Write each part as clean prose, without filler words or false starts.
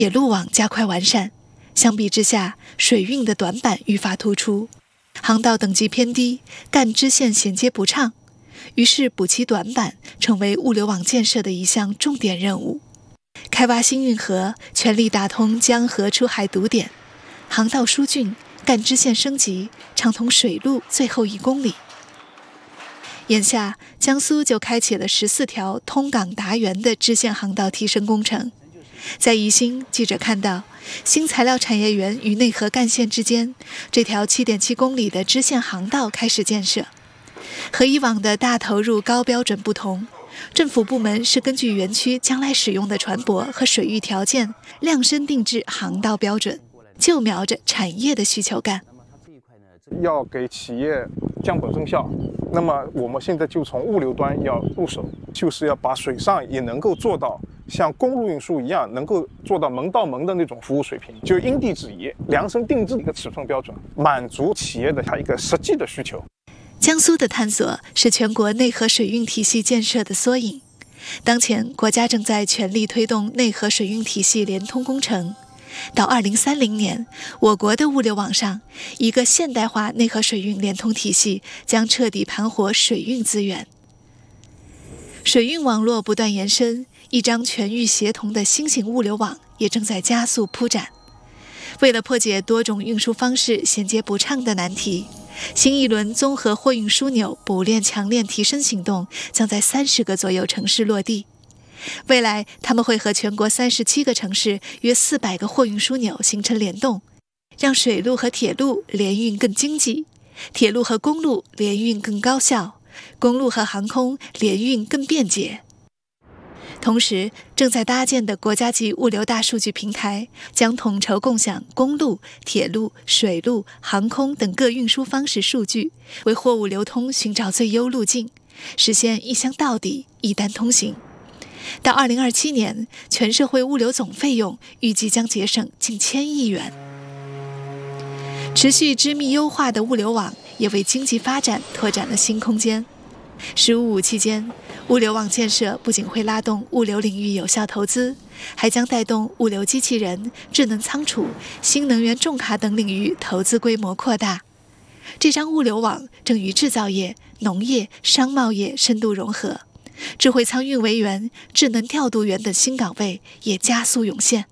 铁路网加快完善，相比之下，水运的短板愈发突出，航道等级偏低，干支线衔接不畅，于是补齐短板成为物流网建设的一项重点任务。开挖新运河，全力打通江河出海堵点，航道疏浚，干支线升级，畅通水路最后1公里。眼下，江苏就开启了14条通港达源的支线航道提升工程。在宜兴，记者看到新材料产业园与内河干线之间，这条7.7公里的支线航道开始建设。和以往的大投入高标准不同，政府部门是根据园区将来使用的船舶和水域条件量身定制航道标准，就瞄着产业的需求干。 要给企业降本增效，那么我们现在就从物流端要入手，就是要把水上也能够做到像公路运输一样，能够做到门到门的那种服务水平，就因地制宜、量身定制的一个尺寸标准，满足企业的它一个实际的需求。 江苏的探索是全国内河水运体系建设的缩影。当前，国家正在全力推动内河水运体系联通工程。到2030年，我国的物流网上，一个现代化内河水运联通体系将彻底盘活水运资源。水运网络不断延伸，一张全域协同的新型物流网也正在加速铺展。为了破解多种运输方式衔接不畅的难题，新一轮综合货运枢纽补链强链提升行动将在30个左右城市落地。未来，他们会和全国37个城市约400个货运枢纽形成联动，让水路和铁路联运更经济，铁路和公路联运更高效，公路和航空联运更便捷。同时，正在搭建的国家级物流大数据平台将统筹共享公路、铁路、水路、航空等各运输方式数据，为货物流通寻找最优路径，实现一箱到底、一单通行。到2027年，全社会物流总费用预计将节省近1000亿元。持续织密优化的物流网也为经济发展拓展了新空间。“15+5”期间，物流网建设不仅会拉动物流领域有效投资，还将带动物流机器人、智能仓储、新能源重卡等领域投资规模扩大。这张物流网正与制造业、农业、商贸业深度融合。智慧仓运维员、智能调度员等新岗位也加速涌现。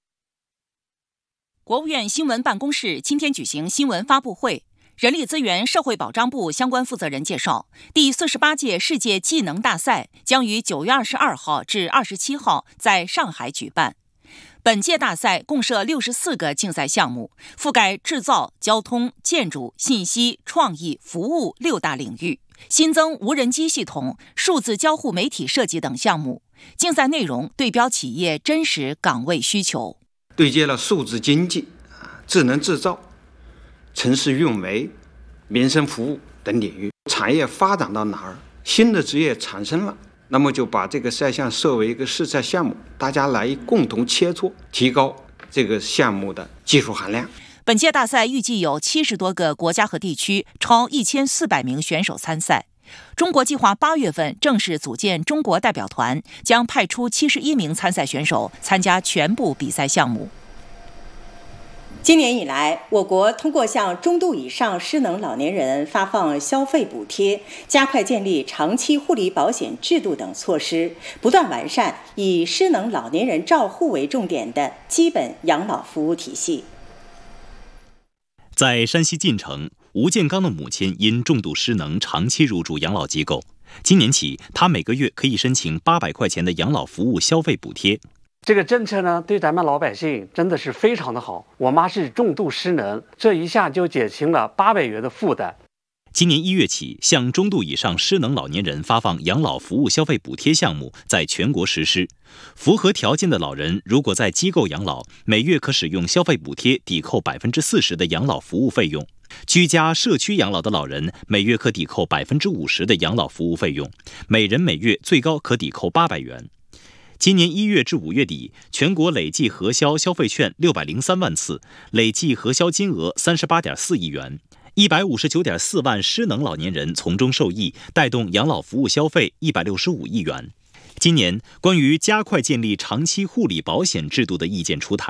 国务院新闻办公室今天举行新闻发布会，人力资源社会保障部相关负责人介绍，第48届世界技能大赛将于9月22号至27号在上海举办。本届大赛共设64个竞赛项目，覆盖制造、交通、建筑、信息、创意、服务6大领域。新增无人机系统、数字交互媒体设计等项目。竞赛内容对标企业真实岗位需求， 对接了数字经济、智能制造、城市运维、民生服务等领域。产业发展到哪儿，新的职业产生了，那么就把这个赛项设为一个试赛项目，大家来共同切磋，提高这个项目的技术含量。 本届大赛预计有70多个国家和地区，超1400名选手参赛。中国计划8月份正式组建中国代表团，将派出71名参赛选手参加全部比赛项目。 今年以来，我国通过向中度以上失能老年人发放消费补贴，加快建立长期护理保险制度等措施，不断完善以失能老年人照护为重点的基本养老服务体系。 在山西晋城，吴建刚的母亲因重度失能长期入住养老机构，今年起，他每个月可以申请800块钱的养老服务消费补贴。 这个政策呢，对咱们老百姓真的是非常的好。我妈是重度失能，这一下就减轻了800元的负担。 今年1月起，向中度以上失能老年人发放养老服务消费补贴项目在全国实施。符合条件的老人，如果在机构养老，每月可使用消费补贴抵扣40%的养老服务费用；居家社区养老的老人，每月可抵扣50%的养老服务费用，每人每月最高可抵扣800元。今年1月至5月底，全国累计核销消费券603万次，累计核销金额38.4亿元。159.4万失能老年人从中受益，带动养老服务消费165亿元。今年，关于加快建立长期护理保险制度的意见出台。